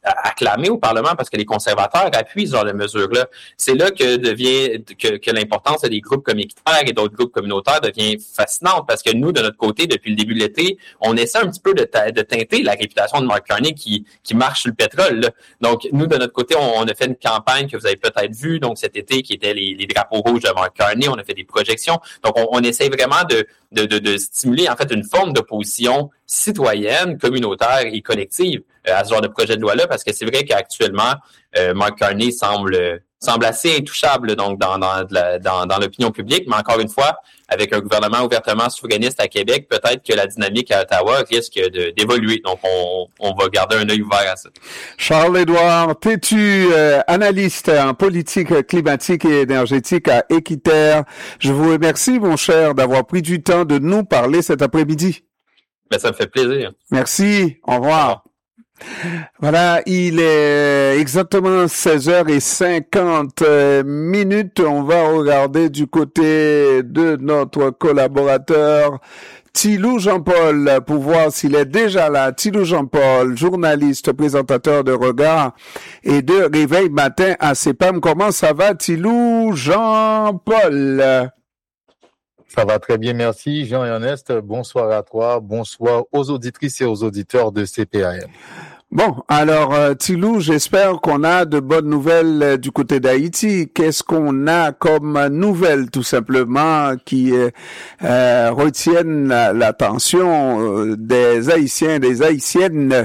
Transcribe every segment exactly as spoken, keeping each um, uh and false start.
acclamé au Parlement parce que les conservateurs appuient ce genre de mesures-là. C'est là que devient que, que l'importance des groupes comme Équiterre et d'autres groupes communautaires devient fascinante parce que nous, de notre côté, depuis le début de l'été, on essaie un petit peu de, ta, de teinter la réputation de Mark Carney qui, qui marche sur le pétrole. Là. Donc, nous, de notre côté, on, on a fait une campagne que vous avez peut-être vue, donc cet été, qui était les, les drapeaux rouges de Mark Carney. On a fait des projections. Donc, on, on essaie vraiment de, de, de, de stimuler, en fait, une forme d'opposition citoyenne, communautaire et collective euh, à ce genre de projet de loi-là, parce que c'est vrai qu'actuellement, euh, Mark Carney semble semble assez intouchable donc dans dans, la, dans dans l'opinion publique, mais encore une fois, avec un gouvernement ouvertement souverainiste à Québec, peut-être que la dynamique à Ottawa risque de, d'évoluer. Donc, on, on va garder un œil ouvert à ça. Charles-Édouard Tétu, euh, analyste en politique climatique et énergétique à Équiterre. Je vous remercie, mon cher, d'avoir pris du temps de nous parler cet après-midi. Ben, ça me fait plaisir. Merci. Au revoir. Voilà, il est exactement seize heures cinquante minutes. On va regarder du côté de notre collaborateur Thilou Jean-Paul pour voir s'il est déjà là. Thilou Jean-Paul, journaliste, présentateur de Regard et de Réveil Matin à C P A M. Comment ça va, Thilou Jean-Paul? Ça va très bien, merci Jean-Ernest. Bonsoir à toi, bonsoir aux auditrices et aux auditeurs de C P A M. Bon, alors euh, Thilou, j'espère qu'on a de bonnes nouvelles euh, du côté d'Haïti. Qu'est-ce qu'on a comme nouvelles, tout simplement, qui euh, euh, retiennent la, l'attention euh, des Haïtiens et des Haïtiennes?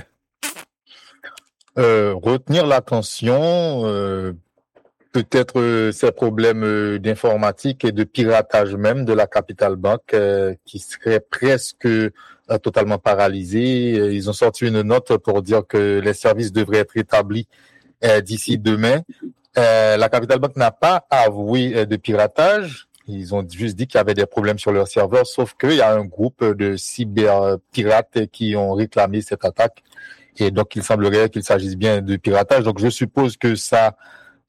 Euh, retenir l'attention, euh, peut-être euh, ces problèmes euh, d'informatique et de piratage même de la Capital Bank euh, qui serait presque euh, totalement paralysés. Ils ont sorti une note pour dire que les services devraient être établis euh, d'ici demain. Euh, la Capital Bank n'a pas avoué euh, de piratage. Ils ont juste dit qu'il y avait des problèmes sur leur serveur, sauf qu'il y a un groupe de cyberpirates qui ont réclamé cette attaque. Et donc, il semblerait qu'il s'agisse bien de piratage. Donc, je suppose que ça,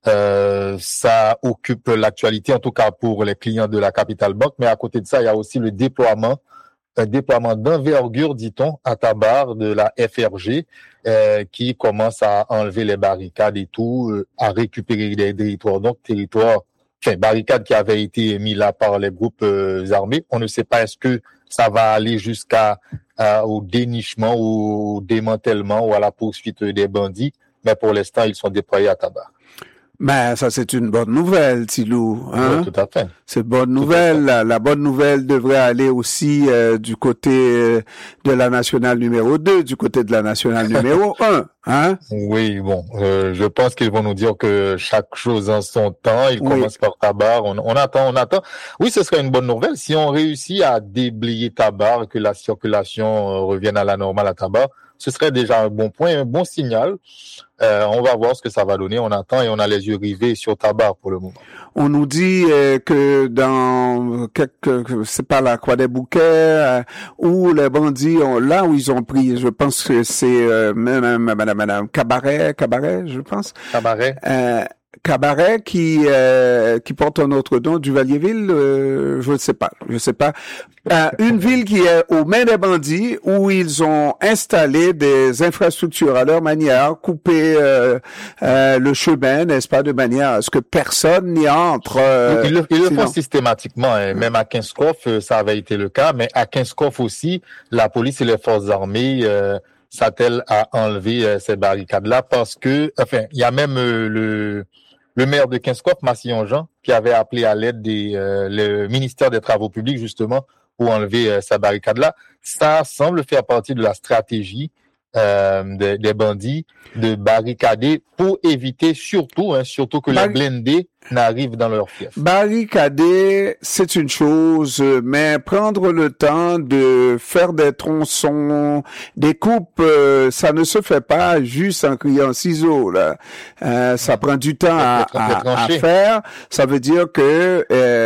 euh, ça occupe l'actualité, en tout cas pour les clients de la Capital Bank. Mais à côté de ça, il y a aussi le déploiement un déploiement d'envergure, dit-on, à Tabar de la F R G, euh, qui commence à enlever les barricades et tout, euh, à récupérer des territoires. Donc, territoires, enfin, barricades qui avaient été mis là par les groupes euh, armés. On ne sait pas est-ce que ça va aller jusqu'à euh, au dénichement, ou au démantèlement ou à la poursuite des bandits. Mais pour l'instant, ils sont déployés à Tabar. Ben, ça, c'est une bonne nouvelle, Thilou, hein? Oui, tout à fait. C'est une bonne nouvelle. La, la bonne nouvelle devrait aller aussi euh, du côté euh, de la nationale numéro deux, du côté de la nationale numéro un, hein? Oui, bon, euh, je pense qu'ils vont nous dire que chaque chose en son temps. Ils oui. commencent par Tabar. On, on attend, on attend. Oui, ce serait une bonne nouvelle si on réussit à déblayer Tabar, que la circulation euh, revienne à la normale à Tabar. Ce serait déjà un bon point, un bon signal. Euh, on va voir ce que ça va donner. On attend et on a les yeux rivés sur Tabar pour le moment. On nous dit euh, que dans quelques, c'est pas la Croix des Bouquets, euh, où les bandits ont, là où ils ont pris, je pense que c'est euh, madame, madame, madame Cabaret, Cabaret, je pense. Cabaret. Euh, Cabaret qui euh, qui porte un autre nom, Duvalier-Ville, euh, je ne sais pas, je sais pas. Euh, une ville qui est aux mains des bandits, où ils ont installé des infrastructures à leur manière, coupé euh, euh, le chemin, n'est-ce pas, de manière à ce que personne n'y entre. Euh, ils le, ils le font systématiquement, hein. Même à Kinskov, ça avait été le cas, mais à Kinskov aussi, la police et les forces armées euh, s'attellent à enlever euh, ces barricades-là parce que, enfin, il y a même euh, le le maire de Kinskov, Massillon-Jean, qui avait appelé à l'aide des euh, le ministère des Travaux publics justement pour enlever euh, sa barricade-là. Ça semble faire partie de la stratégie euh, des, des bandits de barricader pour éviter surtout, hein, surtout que Bar- les blindés n'arrivent dans leur fief. Barricader, c'est une chose, mais prendre le temps de faire des tronçons, des coupes, euh, ça ne se fait pas juste en criant ciseaux, là. Euh, ça prend du temps à, à, à faire. Ça veut dire que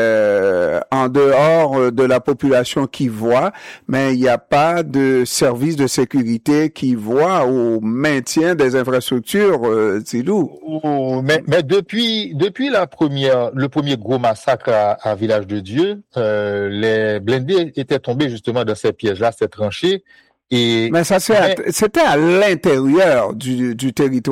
euh, en dehors de la population qui voit, mais il n'y a pas de service de sécurité qui voit au maintien des infrastructures, euh, c'est lourd. Oh, mais, mais depuis depuis la première, le premier gros massacre à, à Village de Dieu, euh, les blindés étaient tombés justement dans ces pièges-là, ces tranchées. Et mais ça c'est, mais, à, c'était à l'intérieur du, du territoire.